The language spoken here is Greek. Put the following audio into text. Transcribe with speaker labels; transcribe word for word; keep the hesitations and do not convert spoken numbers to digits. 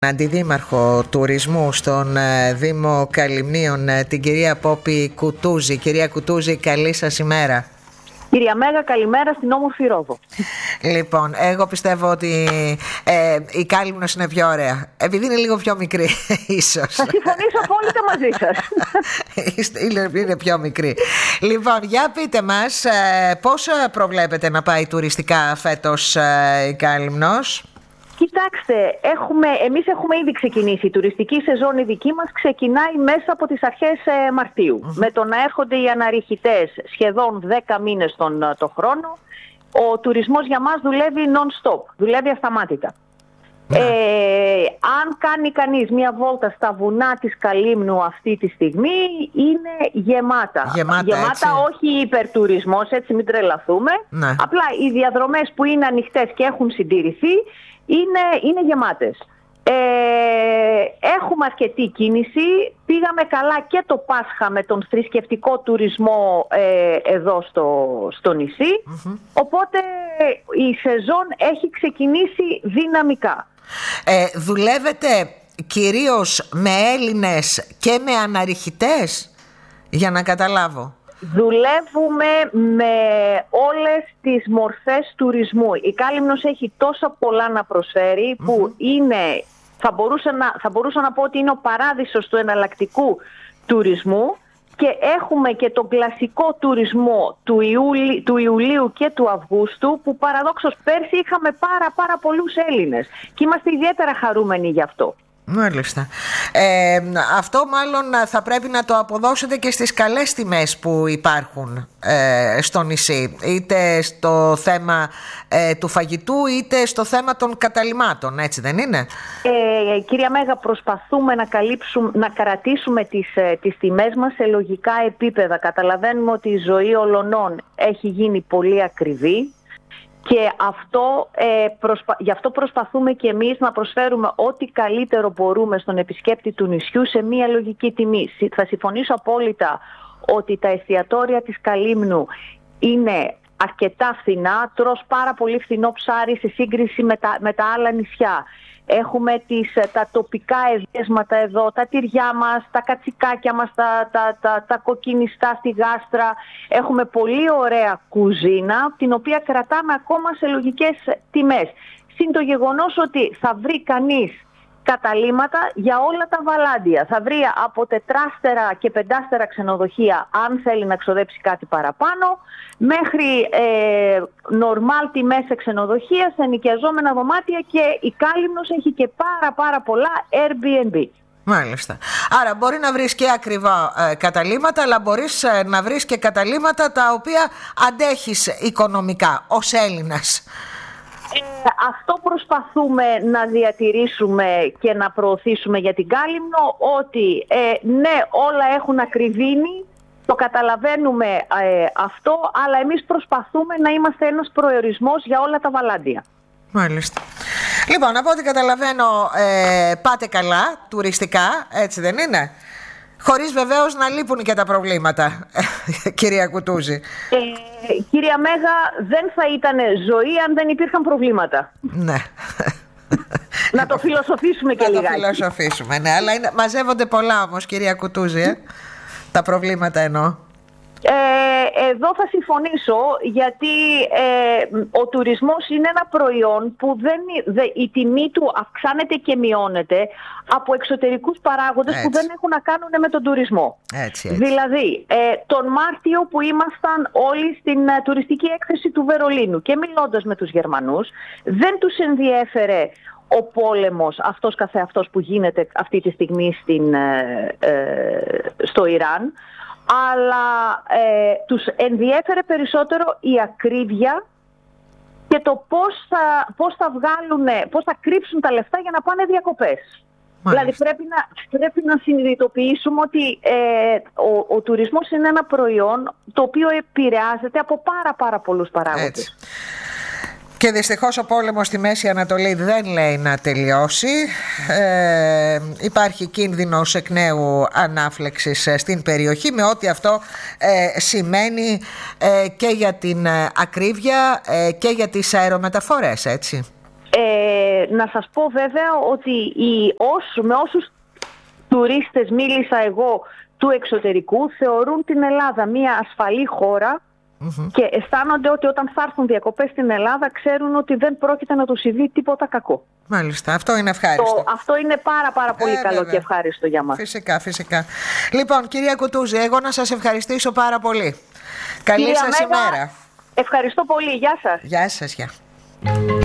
Speaker 1: Αντιδήμαρχο Τουρισμού στον Δήμο Καλυμνίων, την κυρία Πόπη Κουτούζη. Κυρία Κουτούζη, καλή σας ημέρα.
Speaker 2: Κυρία Μέγα, καλημέρα στην όμορφη Ρόδο.
Speaker 1: Λοιπόν, εγώ πιστεύω ότι ε, η Κάλυμνος είναι πιο ωραία, επειδή είναι λίγο πιο μικρή ίσως.
Speaker 2: Θα συμφωνήσω απόλυτα μαζί σας.
Speaker 1: είναι, είναι πιο μικρή. Λοιπόν, για πείτε μας, ε, πώς προβλέπετε να πάει τουριστικά φέτος ε, η Κάλυμνος?
Speaker 2: Κοιτάξτε, έχουμε, εμείς έχουμε ήδη ξεκινήσει. Η τουριστική σεζόν η δική μας ξεκινάει μέσα από τις αρχές ε, Μαρτίου. Mm-hmm. Με το να έρχονται οι αναρριχητές σχεδόν δέκα μήνες τον το χρόνο, ο τουρισμός για μας δουλεύει non-stop, δουλεύει ασταμάτητα. Mm-hmm. Ε, αν κάνει κανείς μια βόλτα στα βουνά της Καλύμνου αυτή τη στιγμή, είναι γεμάτα.
Speaker 1: Γεμάτα,
Speaker 2: γεμάτα όχι υπερτουρισμός, έτσι μην τρελαθούμε. Mm-hmm. Απλά οι διαδρομές που είναι ανοιχτές και έχουν συντηρηθεί, Είναι, είναι γεμάτες. Ε, έχουμε αρκετή κίνηση. Πήγαμε καλά και το Πάσχα με τον θρησκευτικό τουρισμό ε, εδώ στο, στο νησί. Mm-hmm. Οπότε η σεζόν έχει ξεκινήσει δυναμικά.
Speaker 1: Ε, δουλεύετε κυρίως με Έλληνες και με αναρριχητές, για να καταλάβω?
Speaker 2: Δουλεύουμε με όλες τις μορφές τουρισμού. Η Κάλυμνος έχει τόσα πολλά να προσφέρει που mm-hmm. είναι, θα μπορούσα, να, θα μπορούσα να πω ότι είναι ο παράδεισος του εναλλακτικού τουρισμού, και έχουμε και τον κλασικό τουρισμό του, Ιούλη, του Ιουλίου και του Αυγούστου, που παραδόξως πέρσι είχαμε πάρα πάρα πολλούς Έλληνες και είμαστε ιδιαίτερα χαρούμενοι γι' αυτό.
Speaker 1: Μάλιστα. Ε, αυτό μάλλον θα πρέπει να το αποδώσετε και στις καλές τιμές που υπάρχουν ε, στο νησί, είτε στο θέμα ε, του φαγητού είτε στο θέμα των καταλυμάτων, έτσι δεν είναι?
Speaker 2: Ε, κυρία Μέγα, προσπαθούμε να, καλύψουμε, να κρατήσουμε τις, ε, τις τιμές μας σε λογικά επίπεδα. Καταλαβαίνουμε ότι η ζωή ολονών έχει γίνει πολύ ακριβή. Και αυτό, ε, προσπα... γι' αυτό προσπαθούμε και εμείς να προσφέρουμε ό,τι καλύτερο μπορούμε στον επισκέπτη του νησιού σε μία λογική τιμή. Θα συμφωνήσω απόλυτα ότι τα εστιατόρια της Καλύμνου είναι αρκετά φθηνά. Τρως πάρα πολύ φθηνό ψάρι σε σύγκριση με τα, με τα άλλα νησιά. Έχουμε τις, τα τοπικά εδέσματα εδώ, τα τυριά μας, τα κατσικάκια μας, τα, τα, τα, τα κοκκινιστά στη γάστρα. Έχουμε πολύ ωραία κουζίνα, την οποία κρατάμε ακόμα σε λογικές τιμές. Συν το γεγονός ότι θα βρει κανείς καταλύματα για όλα τα βαλάντια. Θα βρει από τετράστερα και πεντάστερα ξενοδοχεία, αν θέλει να ξοδέψει κάτι παραπάνω, μέχρι ε, νορμάλ τιμές σε ξενοδοχεία, σε νοικιαζόμενα δωμάτια, και η Κάλυμνος έχει και πάρα πάρα πολλά Airbnb.
Speaker 1: Μάλιστα. Άρα μπορεί να βρεις και ακριβά ε, καταλύματα, αλλά μπορείς ε, να βρεις και καταλύματα τα οποία αντέχεις οικονομικά ως Έλληνας.
Speaker 2: Ε, αυτό προσπαθούμε να διατηρήσουμε και να προωθήσουμε για την Κάλυμνο, ότι ε, ναι, όλα έχουν ακριβήνει, το καταλαβαίνουμε ε, αυτό, αλλά εμείς προσπαθούμε να είμαστε ένας προορισμός για όλα τα βαλάντια.
Speaker 1: Μάλιστα. Λοιπόν, από ό,τι καταλαβαίνω ε, πάτε καλά τουριστικά, έτσι δεν είναι? Χωρίς βεβαίως να λείπουν και τα προβλήματα, κυρία Κουτούζη.
Speaker 2: Ε, κυρία Μέγα, δεν θα ήταν ζωή αν δεν υπήρχαν προβλήματα.
Speaker 1: Ναι.
Speaker 2: Να το φιλοσοφήσουμε και λιγάκι.
Speaker 1: Να το φιλοσοφήσουμε, ναι. Αλλά είναι, μαζεύονται πολλά όμως, κυρία Κουτούζη, ε? Τα προβλήματα εννοώ.
Speaker 2: Ε, εδώ θα συμφωνήσω, γιατί ε, ο τουρισμός είναι ένα προϊόν που δεν, δε, η τιμή του αυξάνεται και μειώνεται από εξωτερικούς παράγοντες, έτσι, που δεν έχουν να κάνουν με τον τουρισμό.
Speaker 1: Έτσι, έτσι.
Speaker 2: Δηλαδή, ε, τον Μάρτιο που ήμασταν όλοι στην ε, τουριστική έκθεση του Βερολίνου και μιλώντας με τους Γερμανούς, δεν τους ενδιέφερε ο πόλεμος αυτός καθεαυτός που γίνεται αυτή τη στιγμή στην, ε, ε, στο Ιράν, αλλά ε, τους ενδιέφερε περισσότερο η ακρίβεια και το πώς θα, πώς θα βγάλουν, πώς θα κρύψουν τα λεφτά για να πάνε διακοπές. Μάλιστα. Δηλαδή πρέπει να, πρέπει να συνειδητοποιήσουμε ότι ε, ο, ο τουρισμός είναι ένα προϊόν το οποίο επηρεάζεται από πάρα πάρα πολλούς παράγοντες. Έτσι.
Speaker 1: Και δυστυχώς ο πόλεμος στη Μέση Ανατολή δεν λέει να τελειώσει. Ε, υπάρχει κίνδυνος εκ νέου ανάφλεξης στην περιοχή, με ό,τι αυτό ε, σημαίνει ε, και για την ακρίβεια ε, και για τις αερομεταφορές, έτσι.
Speaker 2: Ε, να σας πω βέβαια ότι οι, όσου, με όσους τουρίστες μίλησα εγώ του εξωτερικού θεωρούν την Ελλάδα μια ασφαλή χώρα mm-hmm. και αισθάνονται ότι όταν θα έρθουν διακοπές στην Ελλάδα ξέρουν ότι δεν πρόκειται να τους συμβεί τίποτα κακό.
Speaker 1: Μάλιστα, αυτό είναι ευχάριστο.
Speaker 2: Το, αυτό είναι πάρα πάρα πολύ
Speaker 1: ε,
Speaker 2: καλό
Speaker 1: βέβαια.
Speaker 2: Και ευχάριστο για μας.
Speaker 1: Φυσικά, φυσικά. Λοιπόν, κυρία Κουτούζη, εγώ να σας ευχαριστήσω πάρα πολύ. Καλή
Speaker 2: Κυρία
Speaker 1: σας
Speaker 2: Μέγα,
Speaker 1: ημέρα.
Speaker 2: Ευχαριστώ πολύ. Γεια σας.
Speaker 1: Γεια σας, γεια.